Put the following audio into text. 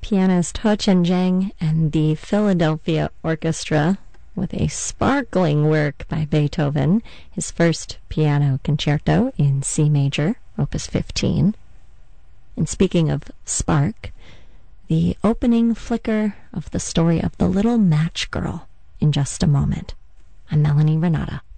pianist He Chen-jang and the Philadelphia Orchestra with a sparkling work by Beethoven, his first piano concerto in C major, Opus 15. And speaking of spark, the opening flicker of the story of the Little Match Girl in just a moment. I'm Melanie Renata.